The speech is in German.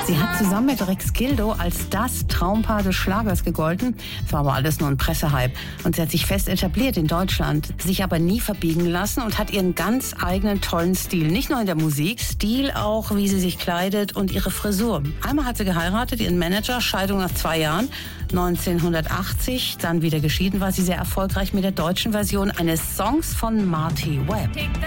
Sie hat zusammen mit Rex Gildo als das Traumpaar des Schlagers gegolten. Es war aber alles nur ein Pressehype. Und sie hat sich fest etabliert in Deutschland, sich aber nie verbiegen lassen und hat ihren ganz eigenen tollen Stil. Nicht nur in der Musik, Stil auch, wie sie sich kleidet und ihre Frisur. Einmal hat sie geheiratet, ihren Manager, Scheidung nach 2 Jahren. 1980, dann wieder geschieden, war sie sehr erfolgreich mit der deutschen Version eines Songs von Marty Webb.